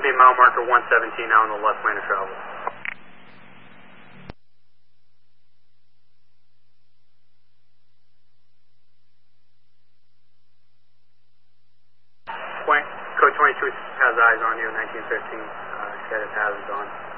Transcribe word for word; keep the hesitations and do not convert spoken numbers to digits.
be mile marker one seventeen now on the left lane of travel. Point, code twenty-two has eyes on you, nineteen fifteen, uh, he's got his hazards on.